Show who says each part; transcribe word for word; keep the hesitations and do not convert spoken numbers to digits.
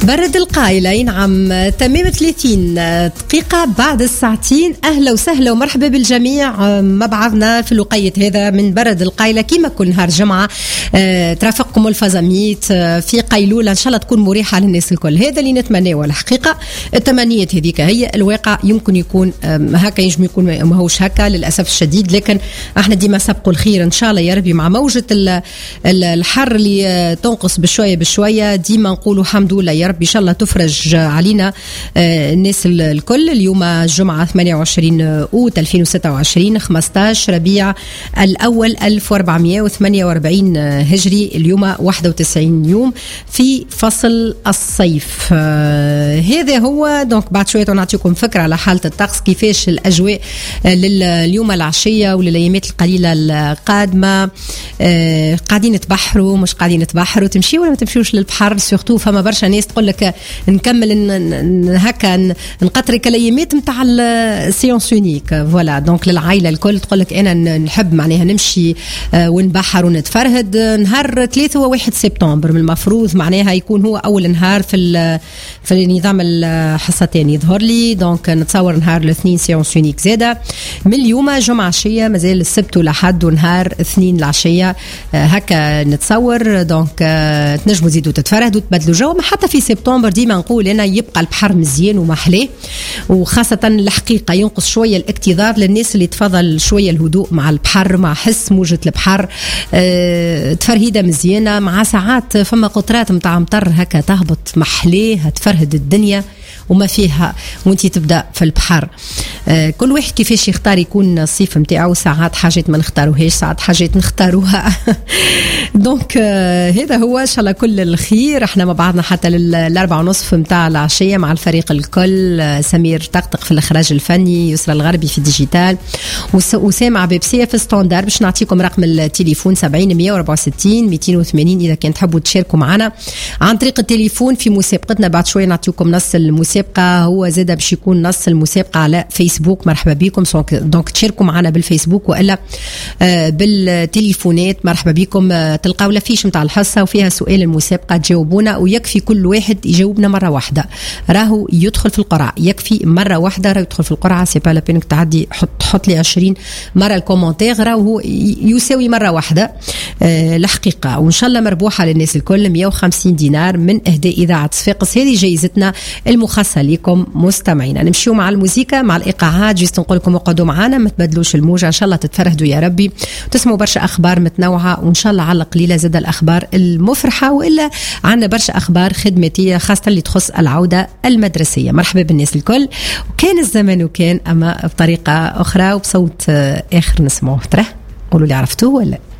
Speaker 1: برد القايلة ينعم تمام ثلاثين دقيقة بعد الساعتين. أهلا وسهلا ومرحبا بالجميع مع بعضنا في الوقية هذا من برد القايلة كيما كل نهار جمعة. أه ترافقكم الفازاميت في قيلولة إن شاء الله تكون مريحة للناس الكل. هذا اللي نتمناه. الحقيقة التمنيات هذيك هي الواقع يمكن يكون هكا ينجم يكون ما هوش هكا للأسف الشديد، لكن احنا ديما سبقوا الخير إن شاء الله يا ربي. مع موجة الحر اللي تنقص بشوية بشوية ديما نقولوا الحمد لله يا رب، ان شاء الله تفرج علينا الناس الكل. اليوم الجمعه ثمانية وعشرين اوت ألفين وستة وعشرين خمسطاش ربيع الاول ألف وأربعمائة وثمانية وأربعين هجري. اليوم واحد وتسعين يوم في فصل الصيف. هذا هو دونك. بعد شويه نعطيكم فكره على حاله الطقس كيفاش الاجواء لليوم العشيه وللايامات القليله القادمه. قاعدين تبحروا مش قاعدين تبحروا، تمشي ولا ما تمشيوش للبحر؟ سورتو فما برشا ناس تقول لك نكمل هكا نقطرك الايامات نتاع السيونس يونيك فوالا. دونك للعائله الكل تقول لك انا نحب معناها نمشي ونبحر ونتفرهد. نهار ثلاثة وواحد سبتمبر من المفروض معناها يكون هو اول نهار في في النظام الحصتين يظهر لي. دونك نتصور نهار الاثنين سيونس يونيك زاده من اليوم جمعه عشيه، مازال السبت والاحد ونهار اثنين العشيه هكا نتصور. دونك تنجموا تزيدوا تتفرهدوا تبدلوا جو. حتى في سبتمبر ديما نقول انا يبقى البحر مزيان ومحلاه، وخاصه الحقيقه ينقص شويه الاكتظاظ للناس اللي تفضل شويه الهدوء مع البحر، مع حس موجه البحر. أه تفرهيده مزيانه مع ساعات فما قطرات نتاع مطر هكا تهبط محلاه تفرهد الدنيا وما فيها وانتي تبدا في البحر. آه كل واحد كيفاش يختار يكون الصيف نتاعو. ساعات حاجات ما نختاروهاش، ساعات حاجات نختاروها. دونك آه هذا هو ان شاء الله كل الخير. احنا مع بعضنا حتى للاربع ونصف نتاع العشيه مع الفريق الكل. آه سمير طقطق في الاخراج الفني، يسرى الغربي في الديجيتال، وسامع بيبسيه في ستاندر. باش نعطيكم رقم التليفون سبعين مية وأربعة وستين مئتين وثمانين اذا كان تحبوا تشاركوا معنا عن طريق التليفون في مسابقتنا. بعد شويه نعطيكم نص المسابقه، هو زاد باش يكون نص المسابقه على فيسبوك. مرحبا بكم. دونك تشاركوا معنا بالفيسبوك والا آه بالتليفونات. مرحبا بكم. آه تلقاو لافيش نتاع الحصه وفيها سؤال المسابقه تجاوبونا، ويكفي كل واحد يجاوبنا مره واحده راهو يدخل في القرعه. يكفي مره واحده راهو يدخل في القرعه. سي با لا بينك تعدي حط حط لي عشرين مره الكومنتير، راهو يساوي مره واحده آه الحقيقه. وان شاء الله مربوحه للناس الكل مئة وخمسين دينار من اهداء اذاعه صفاقس. هذه جائزتنا المخصصه لكم مستمعينا. نمشيو مع الموسيقى مع الايقاعات. جيست نقول لكم اقعدوا معنا ما تبدلوش الموجه. ان شاء الله تتفرهدوا يا ربي وتسمعوا برشا اخبار متنوعه، وان شاء الله على القليله زاد الاخبار المفرحه، والا عندنا برشا اخبار خدماتيه خاصه اللي تخص العوده المدرسيه. مرحبا بالناس الكل. وكان الزمن وكان اما بطريقه اخرى وبصوت اخر نسمعوه. ترى قولوا لي عرفتوه ولا